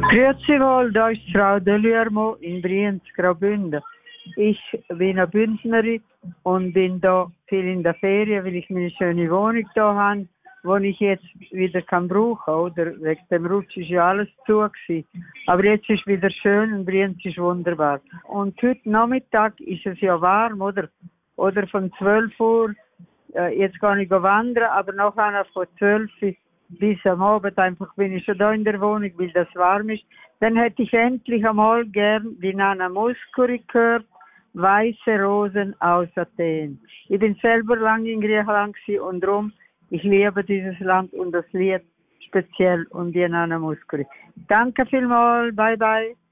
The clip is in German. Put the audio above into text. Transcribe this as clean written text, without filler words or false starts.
Grüezi wohl, da ist Frau Delürmo in Brienz, Graubünden. Ich bin eine Bündnerin und bin da viel in der Ferien, weil ich meine schöne Wohnung da habe, wo ich jetzt wieder kann brauchen, oder? Wegen dem Rutsch ist ja alles zu gewesen. Aber jetzt ist wieder schön und Brienz ist wunderbar. Und heute Nachmittag ist es ja warm, oder? Oder von 12 Uhr, jetzt gehe ich wandern, aber nachher von 12 Uhr bis am Abend einfach bin ich schon da in der Wohnung, weil das warm ist. Dann hätte ich endlich einmal gern die Nana Mouskouri gehört, Weiße Rosen aus Athen. Ich bin selber lange in Griechenland gewesen und darum, ich liebe dieses Land und das Lied speziell und die Nana Mouskouri. Danke vielmals, bye bye.